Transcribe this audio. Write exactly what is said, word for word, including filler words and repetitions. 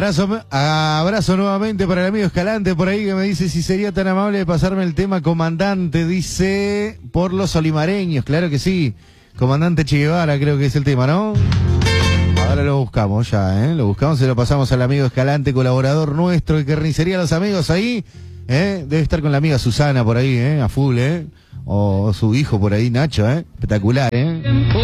Abrazo, abrazo nuevamente para el amigo Escalante por ahí que me dice si sería tan amable de pasarme el tema Comandante, dice, por los olimareños, claro que sí. Comandante Che Guevara creo que es el tema, ¿no? Ahora lo buscamos ya, ¿eh? Lo buscamos y lo pasamos al amigo Escalante, colaborador nuestro de Carnicería Los Amigos ahí, ¿eh? Debe estar con la amiga Susana por ahí, ¿eh? A full, ¿eh? O su hijo por ahí, Nacho, ¿eh? Espectacular, ¿eh?